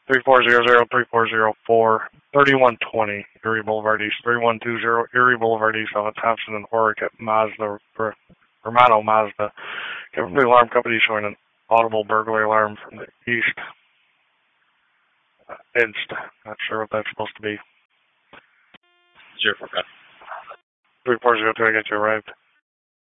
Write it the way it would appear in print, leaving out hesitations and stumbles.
3400-3404, 3120 Erie Boulevard East, 3120 Erie Boulevard East on Thompson and Horick at Mazda, Romano Mazda. Give them the alarm company showing an audible burglary alarm from the east. Inst. Not sure what that's supposed to be. 04. 3402, I got you arrived.